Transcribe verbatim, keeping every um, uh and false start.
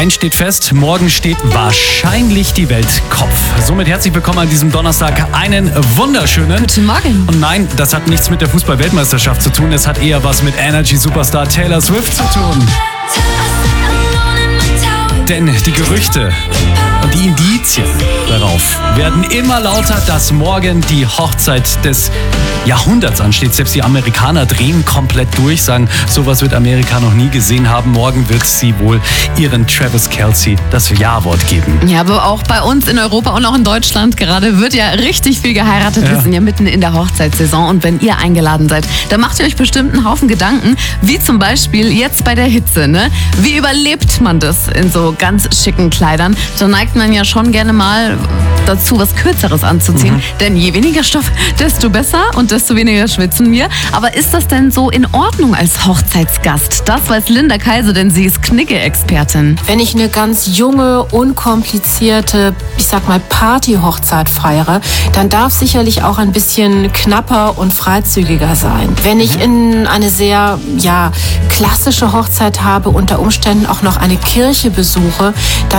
Eins steht fest, morgen steht wahrscheinlich die Welt Kopf. Somit herzlich willkommen an diesem Donnerstag. Einen wunderschönen Guten Morgen. Und nein, das hat nichts mit der Fußball-Weltmeisterschaft zu tun. Es hat eher was mit Energy-Superstar Taylor Swift zu tun. Denn die Gerüchte und die Indizien darauf werden immer lauter, dass morgen die Hochzeit des Jahrhunderts ansteht. Selbst die Amerikaner drehen komplett durch, sagen, sowas wird Amerika noch nie gesehen haben. Morgen wird sie wohl ihren Travis Kelce das Ja-Wort geben. Ja, aber auch bei uns in Europa und auch in Deutschland gerade wird ja richtig viel geheiratet. Ja. Wir sind ja mitten in der Hochzeitssaison und wenn ihr eingeladen seid, dann macht ihr euch bestimmt einen Haufen Gedanken, wie zum Beispiel jetzt bei der Hitze, ne? Wie überlebt man das in so ganz schicken Kleidern? Da neigt man ja schon gerne mal dazu, was Kürzeres anzuziehen. Mhm. Denn je weniger Stoff, desto besser und desto weniger schwitzen wir. Aber ist das denn so in Ordnung als Hochzeitsgast? Das weiß Linda Kaiser, denn sie ist Knigge-Expertin. Wenn ich eine ganz junge, unkomplizierte, ich sag mal Party-Hochzeit feiere, dann darf sicherlich auch ein bisschen knapper und freizügiger sein. Wenn ich in eine sehr, ja, klassische Hochzeit habe, unter Umständen auch noch eine Kirche besuche, dann